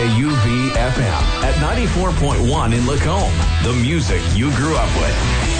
KUV-FM at 94.1 in Lacombe. The music you grew up with.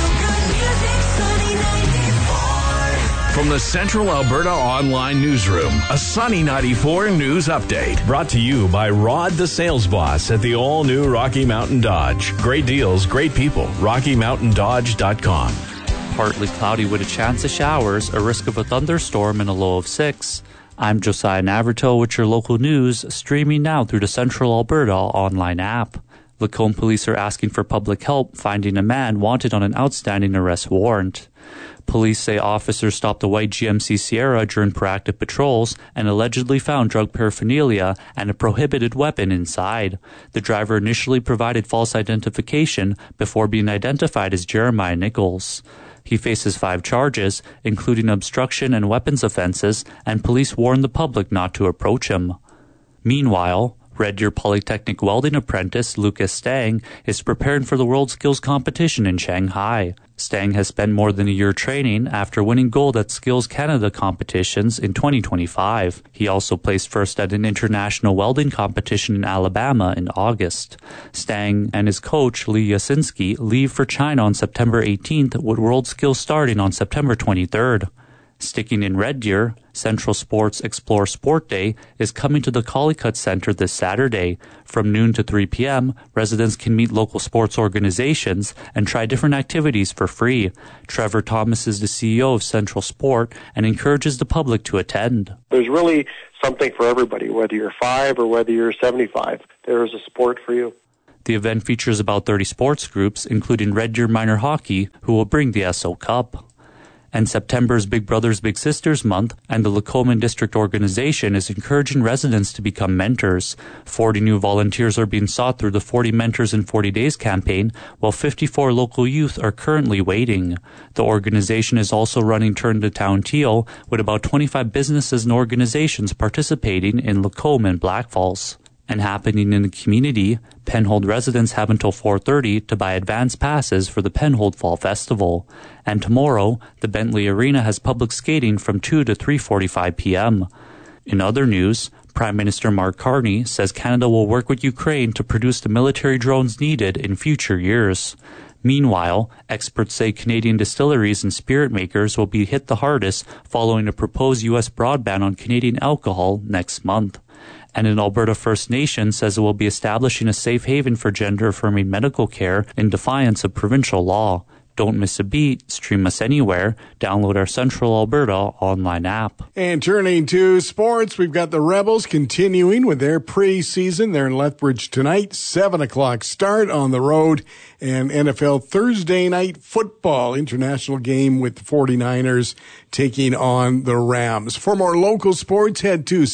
From the Central Alberta Online Newsroom, a Sunny 94 news update. Brought to you by Rod the Sales Boss at the all-new Rocky Mountain Dodge. Great deals, great people. RockyMountainDodge.com. Partly cloudy with a chance of showers, a risk of a thunderstorm, and a low of 6. I'm Josiah Navarto with your local news, streaming now through the Central Alberta online app. Lacombe police are asking for public help finding a man wanted on an outstanding arrest warrant. Police say officers stopped a white GMC Sierra during proactive patrols and allegedly found drug paraphernalia and a prohibited weapon inside. The driver initially provided false identification before being identified as Jeremiah Nichols. He faces 5 charges, including obstruction and weapons offenses, and police warned the public not to approach him. Meanwhile, Red Deer Polytechnic welding apprentice Lucas Stang is preparing for the World Skills Competition in Shanghai. Stang has spent more than a year training after winning gold at Skills Canada competitions in 2025. He also placed first at an international welding competition in Alabama in August. Stang and his coach Lee Yasinski leave for China on September 18th, with World Skills starting on September 23rd. Sticking in Red Deer, Central Sports Explore Sport Day is coming to the Collicutt Center this Saturday. From noon to 3 p.m., residents can meet local sports organizations and try different activities for free. Trevor Thomas is the CEO of Central Sport and encourages the public to attend. There's really something for everybody, whether you're 5 or whether you're 75. There is a sport for you. The event features about 30 sports groups, including Red Deer Minor Hockey, who will bring the SO Cup. And September's Big Brothers Big Sisters Month, and the Lacombe District Organization is encouraging residents to become mentors. 40 new volunteers are being sought through the 40 Mentors in 40 Days campaign, while 54 local youth are currently waiting. The organization is also running Turn to Town Teal, with about 25 businesses and organizations participating in Lacombe and Black Falls. And happening in the community, Penhold residents have until 4:30 to buy advance passes for the Penhold Fall Festival. And tomorrow, the Bentley Arena has public skating from 2 to 3:45 p.m. In other news, Prime Minister Mark Carney says Canada will work with Ukraine to produce the military drones needed in future years. Meanwhile, experts say Canadian distilleries and spirit makers will be hit the hardest following a proposed U.S. broad ban on Canadian alcohol next month. And an Alberta First Nation says it will be establishing a safe haven for gender-affirming medical care in defiance of provincial law. Don't miss a beat. Stream us anywhere. Download our Central Alberta online app. And turning to sports, we've got the Rebels continuing with their preseason. They're in Lethbridge tonight, 7 o'clock start on the road. And NFL Thursday night football international game with the 49ers taking on the Rams. For more local sports, head to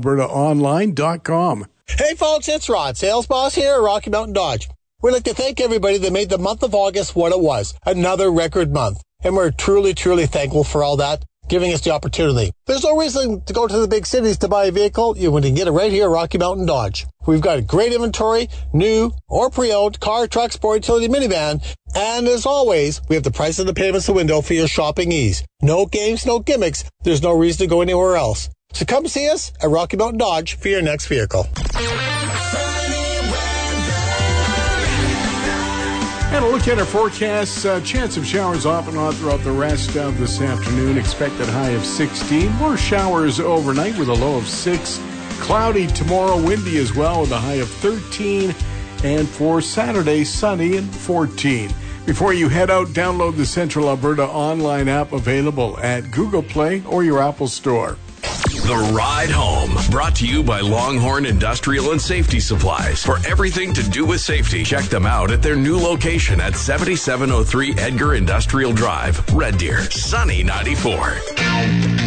centralalbertaonline.com. Hey folks, it's Rod, sales boss here at Rocky Mountain Dodge. We'd like to thank everybody that made the month of August what it was, another record month. And we're truly, truly thankful for all that, giving us the opportunity. There's no reason to go to the big cities to buy a vehicle. You can get it right here at Rocky Mountain Dodge. We've got a great inventory, new or pre-owned, car, truck, sport, utility, minivan. And as always, we have the price of the payments the window for your shopping ease. No games, no gimmicks. There's no reason to go anywhere else. So come see us at Rocky Mountain Dodge for your next vehicle. And a look at our forecast. Chance of showers off and on throughout the rest of this afternoon. Expected high of 16. More showers overnight with a low of 6. Cloudy tomorrow, windy as well with a high of 13. And for Saturday, sunny and 14. Before you head out, download the Central Alberta online app available at Google Play or your Apple Store. The Ride Home, brought to you by Longhorn Industrial and Safety Supplies. For everything to do with safety, check them out at their new location at 7703 Edgar Industrial Drive, Red Deer, Sunny 94.